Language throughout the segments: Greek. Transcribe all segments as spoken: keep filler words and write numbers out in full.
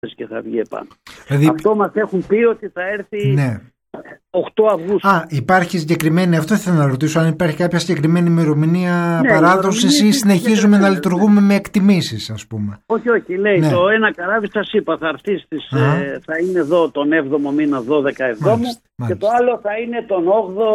και θα βγει επάνω. Δηλαδή... Αυτό μας έχουν πει ότι θα έρθει ναι. οκτώ Αυγούστου. Α, υπάρχει συγκεκριμένη, αυτό θέλω να ρωτήσω, αν υπάρχει κάποια συγκεκριμένη ημερομηνία ναι, παράδοσης ή συνεχίζουμε να λειτουργούμε με εκτιμήσεις, ας πούμε. Όχι, όχι, λέει ναι. το ένα καράβι, σας είπα, θα έρθει στις, ε, θα είναι εδώ τον έβδομο μήνα δώδεκα εβδόμου και το άλλο θα είναι τον όγδοο,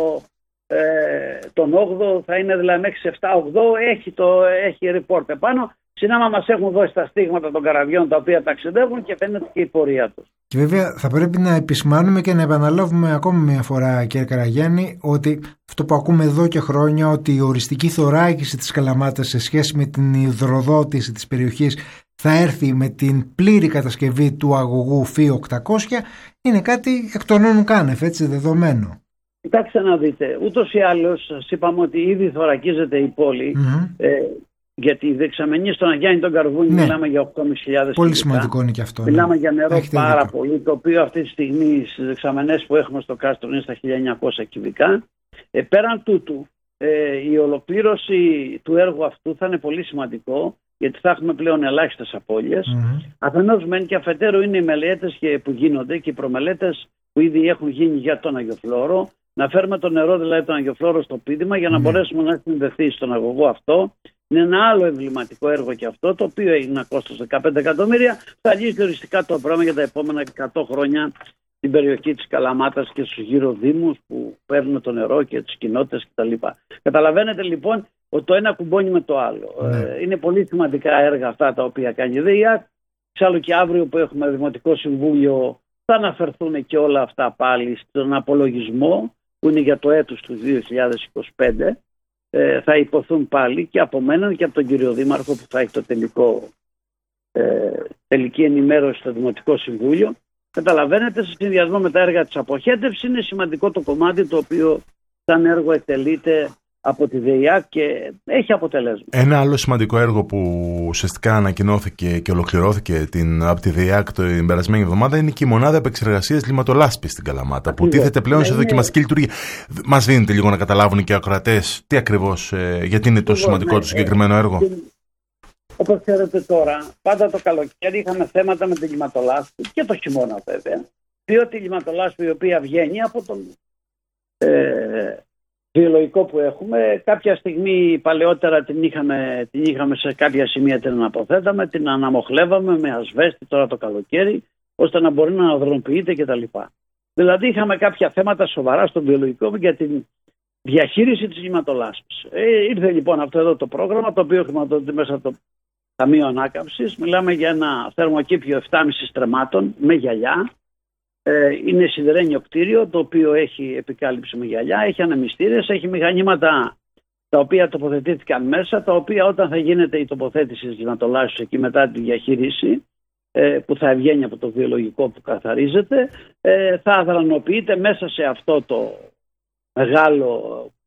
ε, τον όγδοο θα είναι δηλαδή μέχρι επτά ογδόη, έχει, το, έχει report επάνω. Συνάμα μας έχουν δώσει τα στίγματα των καραβιών τα οποία ταξιδεύουν και φαίνεται και η πορεία τους. Και βέβαια θα πρέπει να επισημάνουμε και να επαναλάβουμε ακόμη μια φορά, κύριε Καραγιάννη, ότι αυτό που ακούμε εδώ και χρόνια, ότι η οριστική θωράκιση της Καλαμάτας σε σχέση με την υδροδότηση της περιοχής θα έρθει με την πλήρη κατασκευή του αγωγού Φι οκτακόσια, είναι κάτι εκ των όνων κάνευ, έτσι, δεδομένο. Κοιτάξτε να δείτε, ούτως ή άλλως σας είπαμε ότι ήδη θωρακίζεται η πόλη. Mm-hmm. ε, Γιατί η δεξαμενή στον Αγιάννη τον Καρβούνι, ναι. μιλάμε για οκτώ χιλιάδες πεντακόσια. Πολύ σημαντικό είναι και αυτό. Μιλάμε ναι. για νερό Έχετε πάρα δίκιο. πολύ, το οποίο αυτή τη στιγμή στις δεξαμενές που έχουμε στο κάστρο είναι στα χίλια εννιακόσια κυβικά. Ε, πέραν τούτου, ε, η ολοκλήρωση του έργου αυτού θα είναι πολύ σημαντικό, γιατί θα έχουμε πλέον ελάχιστες απώλειες. Mm-hmm. Αφενός μεν και αφετέρου είναι οι μελέτες που γίνονται και οι προμελέτες που ήδη έχουν γίνει για τον Αγιοφλόρο. Να φέρουμε το νερό, δηλαδή τον Αγιοφλόρο, στο πείδημα για να mm. μπορέσουμε να συνδεθεί στον αγωγό αυτό. Είναι ένα άλλο εμβληματικό έργο και αυτό, το οποίο έχει ένα κόστος δεκαπέντε εκατομμύρια. Θα λύσει οριστικά το πράγμα για τα επόμενα εκατό χρόνια στην περιοχή της Καλαμάτας και στους γύρω δήμους που παίρνουν το νερό και τις κοινότητες κτλ. Καταλαβαίνετε λοιπόν ότι το ένα κουμπώνει με το άλλο. Mm. Ε, είναι πολύ σημαντικά έργα αυτά τα οποία κάνει η ΔΕΙΑΚ. Εξάλλου και αύριο που έχουμε Δημοτικό Συμβούλιο θα αναφερθούν και όλα αυτά πάλι στον απολογισμό που είναι για το έτος του δύο χιλιάδες είκοσι πέντε, ε, θα υποθούν πάλι και από μένα και από τον κύριο Δήμαρχο που θα έχει το τελικό, ε, τελική ενημέρωση στο Δημοτικό Συμβούλιο. Καταλαβαίνετε, σε συνδυασμό με τα έργα της αποχέτευσης είναι σημαντικό το κομμάτι το οποίο σαν έργο εκτελείται από τη ΔΕΙΑΚ και έχει αποτελέσμα. Ένα άλλο σημαντικό έργο που ουσιαστικά ανακοινώθηκε και ολοκληρώθηκε την, από τη ΔΕΙΑΚ την περασμένη εβδομάδα είναι και η μονάδα επεξεργασίας λιματολάσπης στην Καλαμάτα, που τίθεται πλέον σε δοκιμαστική λειτουργία. Μας δίνετε λίγο να καταλάβουν και οι ακροατές τι ακριβώς, γιατί είναι τόσο σημαντικό το συγκεκριμένο έργο. Όπως ξέρετε τώρα, πάντα το καλοκαίρι είχαμε θέματα με τη λιματολάσπη και το χειμώνα βέβαια. Διότι η λιματολάσπη η οποία βγαίνει από τον ε, βιολογικό που έχουμε, κάποια στιγμή παλαιότερα την είχαμε, την είχαμε σε κάποια σημεία την αναποθέταμε, την αναμοχλεύαμε με ασβέστη τώρα το καλοκαίρι, ώστε να μπορεί να αναδρομοποιείται κτλ. Δηλαδή είχαμε κάποια θέματα σοβαρά στο βιολογικό για την διαχείριση της λιματολάσπης. Ε, ήρθε λοιπόν αυτό εδώ το πρόγραμμα, το οποίο χρηματοδοτεί μέσα από το Ταμείο Ανάκαμψης. Μιλάμε για ένα θερμοκήπιο επτά κόμμα πέντε στρεμμάτων με γυαλιά. Ε, είναι σιδερένιο κτίριο το οποίο έχει επικάλυψη με γυαλιά, έχει ανεμιστήρες, έχει μηχανήματα τα οποία τοποθετήθηκαν μέσα, τα οποία όταν θα γίνεται η τοποθέτηση της λιματολάσπης εκεί μετά τη διαχείριση ε, που θα βγαίνει από το βιολογικό που καθαρίζεται, ε, θα αδρανοποιείται μέσα σε αυτό το μεγάλο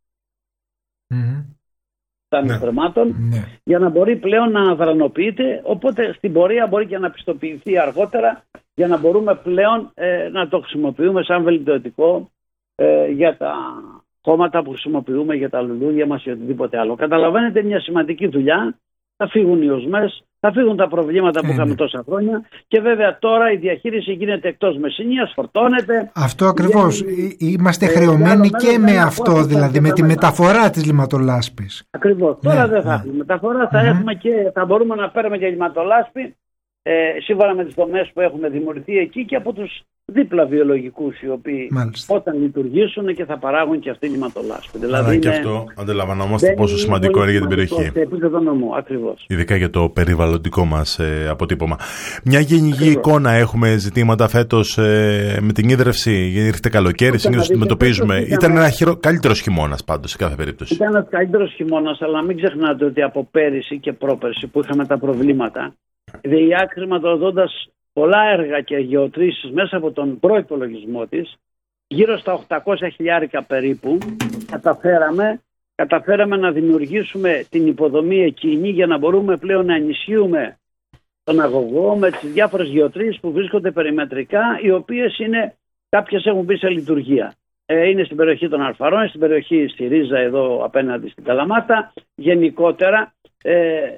mm-hmm. ναι. θερμάτων ναι. για να μπορεί πλέον να αδρανοποιείται, οπότε στην πορεία μπορεί και να πιστοποιηθεί αργότερα για να μπορούμε πλέον ε, να το χρησιμοποιούμε σαν βελτιωτικό ε, για τα χώματα που χρησιμοποιούμε για τα λουλούδια μας ή οτιδήποτε άλλο. Καταλαβαίνετε, μια σημαντική δουλειά, θα φύγουν οι οσμές, θα φύγουν τα προβλήματα που mm. είχαμε τόσα χρόνια και βέβαια τώρα η διαχείριση γίνεται εκτός Μεσσηνίας, φορτώνεται. Αυτό ακριβώς. Για... Είμαστε χρεωμένοι ε, και με αυτό, δηλαδή με τη μεταφορά της λιματολάσπης. Ακριβώς. Ναι, τώρα δεν θα έχουμε μεταφορά, θα, mm. έχουμε και, θα μπορούμε να παίρνουμε και λιματολάσπη ε, σύμφωνα με τις δομές που έχουν δημιουργηθεί εκεί και από τους δίπλα βιολογικούς οι οποίοι Μάλιστα. όταν λειτουργήσουν και θα παράγουν και αυτή λιματολάσπη. Δηλαδή αλλά είναι... και αυτό αντιλαμβανόμαστε πόσο σημαντικό είναι για την περιοχή. Σε επίπεδο νομού, ακριβώς. Ειδικά για το περιβαλλοντικό μας ε, αποτύπωμα. Μια γενική εικόνα έχουμε ζητήματα φέτος ε, με την ίδρυυση. Ήρθε καλοκαίρι, συνήθως αντιμετωπίζουμε. Ήταν, ήταν ένα χειρο... καλύτερος χειμώνας πάντως σε κάθε περίπτωση. Ήταν ένας καλύτερος χειμώνας, αλλά μην ξεχνάτε ότι από πέρυσι και πρόπερσι που είχαμε τα προβλήματα, η ΔΕΙΑΚ χρηματοδοτώντας πολλά έργα και γεωτρήσεις μέσα από τον προϋπολογισμό της, γύρω στα οκτακόσια χιλιάρικα περίπου, καταφέραμε, καταφέραμε να δημιουργήσουμε την υποδομή εκείνη για να μπορούμε πλέον να ενισχύουμε τον αγωγό με τις διάφορες γεωτρήσεις που βρίσκονται περιμετρικά, οι οποίες είναι, κάποιες έχουν μπει σε λειτουργία. Ε, είναι στην περιοχή των Αλφαρών, στην περιοχή στη Ρίζα εδώ απέναντι στην Καλαμάτα, γενικότερα. Ε,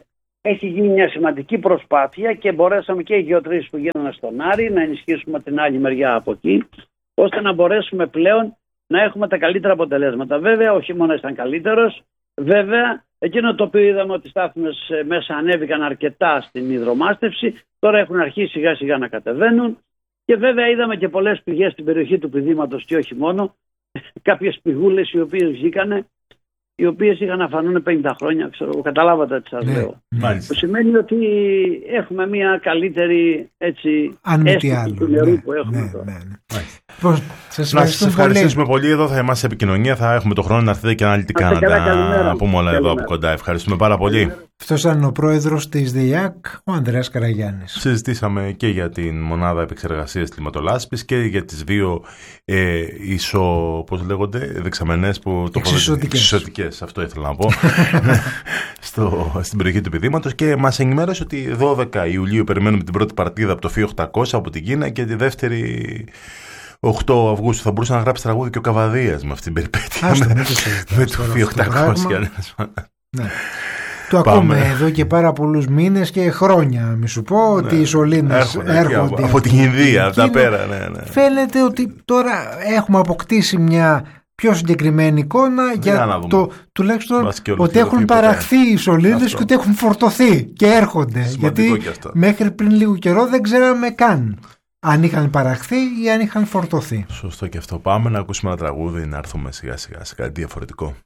έχει γίνει μια σημαντική προσπάθεια και μπορέσαμε και οι γεωτρήσεις που γίνανε στον Άρη να ενισχύσουμε την άλλη μεριά από εκεί, ώστε να μπορέσουμε πλέον να έχουμε τα καλύτερα αποτελέσματα. Βέβαια, ο χειμώνας ήταν καλύτερος. Βέβαια, εκείνο το οποίο είδαμε ότι οι στάθμες μέσα ανέβηκαν αρκετά στην υδρομάστευση, τώρα έχουν αρχίσει σιγά σιγά να κατεβαίνουν. Και βέβαια είδαμε και πολλές πηγές στην περιοχή του πηδήματος και όχι μόνο. Κάποιες πηγούλες οι οποίες βγήκανε, οι οποίες είχαν να φανούν πενήντα χρόνια, ξέρω, καταλάβατε τι σας ναι, λέω. Ναι. Που σημαίνει ότι έχουμε μια καλύτερη έτσι, αίσθηση του νερού ναι, που έχουμε ναι, τώρα. Ναι, ναι. Λοιπόν, σας να σας ευχαριστήσουμε πολύ. πολύ. Εδώ θα είμαστε σε επικοινωνία. Θα έχουμε τον χρόνο να έρθετε και αναλυτικά να τα πούμε όλα εδώ από κοντά. Ευχαριστούμε πάρα πολύ. Αυτός ήταν ο πρόεδρος της ΔΕΙΑΚ, ο Ανδρέας Καραγιάννης. Συζητήσαμε και για την μονάδα επεξεργασίας κλιματολάσπης και για τις δύο ε, ισο, πώς λέγονται, δεξαμενές που εξισωτικές. Αυτό ήθελα να πω. Στο, στην περιοχή του πηδήματος, και μας ενημέρωσε ότι δώδεκα Ιουλίου περιμένουμε την πρώτη παρτίδα από το Φι οκτακόσια από την Κίνα και τη δεύτερη οκτώ Αυγούστου. Θα μπορούσε να γράψει τραγούδι και ο Καβαδίας με αυτήν την περιπέτεια. Άστο, με, με, με το Φι οκτακόσια. Ναι. Το ακούμε εδώ και πάρα πολλούς μήνες και χρόνια. Μη σου πω ναι. ότι οι σωλήνες έρχονται, έρχονται από, από την Ινδία, από τα πέρα. Ναι, ναι. Φαίνεται ότι τώρα έχουμε αποκτήσει μια πιο συγκεκριμένη εικόνα για το τουλάχιστον ότι έχουν παραχθεί οι σωλήνες και ότι έχουν φορτωθεί και έρχονται. Σημαντικό. Γιατί μέχρι πριν λίγο καιρό δεν ξέραμε καν αν είχαν παραχθεί ή αν είχαν φορτωθεί. Σωστό και αυτό. Πάμε να ακούσουμε ένα τραγούδι, να έρθουμε σιγά σιγά σε κάτι διαφορετικό.